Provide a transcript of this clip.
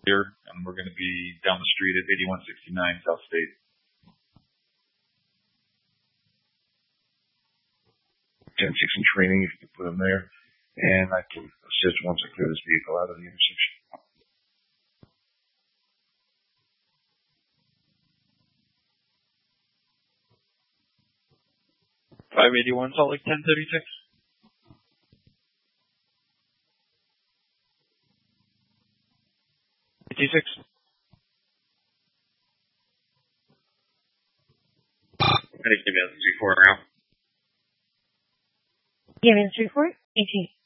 here, and we're going to be down the street at 8169 South State. Ten 6 in training, if you put them there, and I can assist once I clear this vehicle out of the intersection. 581 Salt Lake 1036. T6. Ready to give me a 3-4 now. Give me a 3-4. 18.